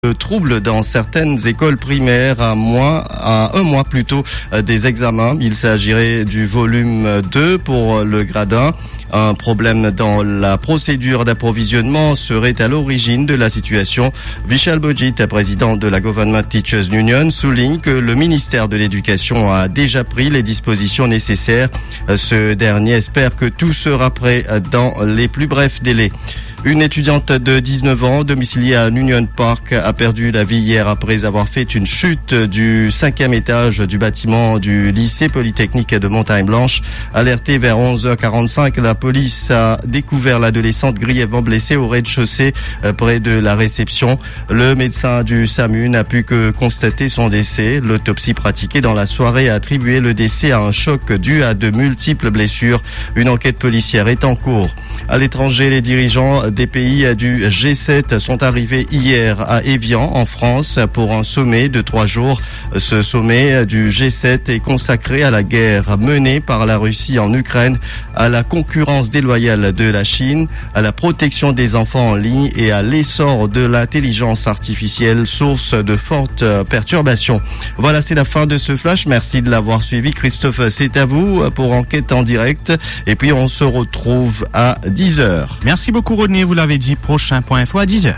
Troubles dans certaines écoles primaires à un mois plus tôt des examens. Il s'agirait du volume 2 pour le grade 1. Un problème dans la procédure d'approvisionnement serait à l'origine de la situation. Vishal Bojit, président de la Government Teachers Union, souligne que le ministère de l'Éducation a déjà pris les dispositions nécessaires. Ce dernier espère que tout sera prêt dans les plus brefs délais. Une étudiante de 19 ans, domiciliée à Union Park, a perdu la vie hier après avoir fait une chute du 5e étage du bâtiment du lycée polytechnique de Montagne-Blanche. Alertée vers 11h45, la police a découvert l'adolescente grièvement blessée au rez-de-chaussée près de la réception. Le médecin du SAMU n'a pu que constater son décès. L'autopsie pratiquée dans la soirée a attribué le décès à un choc dû à de multiples blessures. Une enquête policière est en cours. À l'étranger, les dirigeants des pays du G7 sont arrivés hier à Évian, en France, pour un sommet de 3 jours. Ce sommet du G7 est consacré à la guerre menée par la Russie en Ukraine, à la concurrence déloyale de la Chine, à la protection des enfants en ligne et à l'essor de l'intelligence artificielle, source de fortes perturbations. Voilà, c'est la fin de ce flash. Merci de l'avoir suivi. Christophe, c'est à vous pour Enquête en direct. Et puis, on se retrouve à 10h. Merci beaucoup, Rodney. Vous l'avez dit, prochain point info à 10h.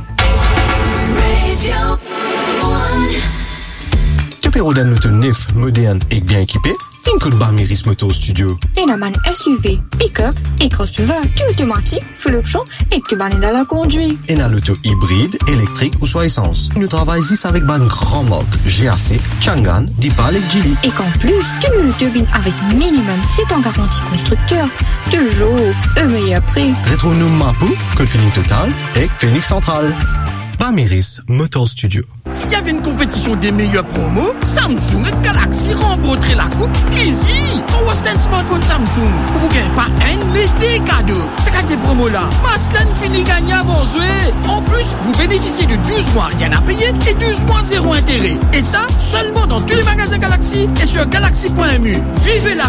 Tu peux rouler un auto neuf, moderne et bien équipé? Une coup de Barméris Motor Studio. Enaman SUV, pick-up et crossover, tout automatique, full option et que tu bannes dans la conduite. Et dans l'auto hybride, électrique ou soit essence. Nous travaillons ici avec ban grand marque GAC, Changan, Dipal et Geely. Et qu'en plus, tu nous turbines avec minimum 7 ans garantie constructeur. Toujours un meilleur prix. Retrouve-nous Mapou, Code Feeling Total et Phoenix Central. Barméris Motor Studio. S'il y avait une compétition des meilleurs promos, Samsung et Galaxy remporteraient la coupe easy. Pour un smartphone Samsung, vous ne gagnez pas un, mais des cadeaux. C'est qu'à ces promos-là, Maslan finit gagnant avant jouer. En plus, vous bénéficiez de 12 mois rien à payer et 12 mois zéro intérêt. Et ça, seulement dans tous les magasins Galaxy et sur galaxy.mu. Vivez la